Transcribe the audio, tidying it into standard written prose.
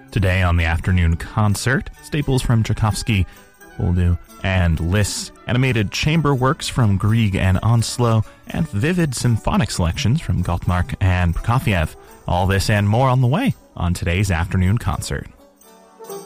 Today on the afternoon concert, staples from Tchaikovsky, Boldu, and Liszt, animated chamber works from Grieg and Onslow, and vivid symphonic selections from Gottmark and Prokofiev. All this and more on the way on today's afternoon concert.